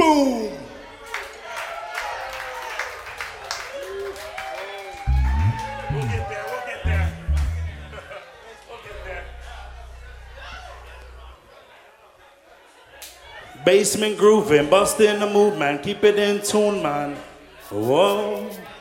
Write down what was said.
Boom! We'll get there. We'll get there. We'll get there. Basement grooving, busting the move, man. Keep it in tune, man. Whoa.